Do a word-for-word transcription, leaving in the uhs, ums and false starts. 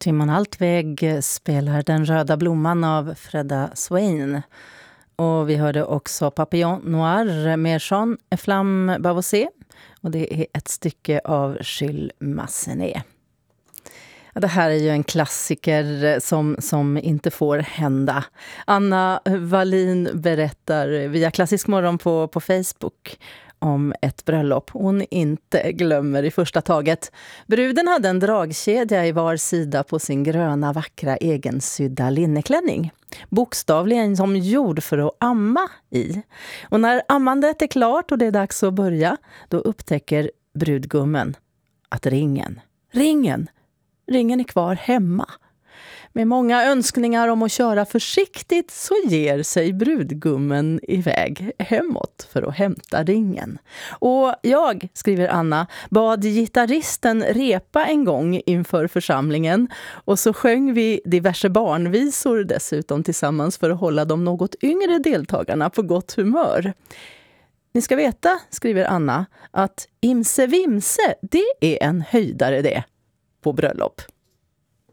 Timon Altväg spelar Den röda blomman av Fredda Swain. Och vi hörde också Papillon Noir med Jean Eflam Bavousé. Och det är ett stycke av Jules Massenet. Ja, det här är ju en klassiker som, som inte får hända. Anna Wallin berättar via Klassisk morgon på, på Facebook om ett bröllop hon inte glömmer i första taget. Bruden hade en dragkedja i var sida på sin gröna vackra egensydda linneklänning. Bokstavligen som gjord för att amma i. Och när ammandet är klart och det är dags att börja, då upptäcker brudgummen att ringen, ringen, ringen är kvar hemma. Med många önskningar om att köra försiktigt så ger sig brudgummen iväg hemåt för att hämta ringen. Och jag, skriver Anna, bad gitarristen repa en gång inför församlingen och så sjöng vi diverse barnvisor dessutom tillsammans för att hålla de något yngre deltagarna på gott humör. Ni ska veta, skriver Anna, att imse vimse, det är en höjdare det på bröllop.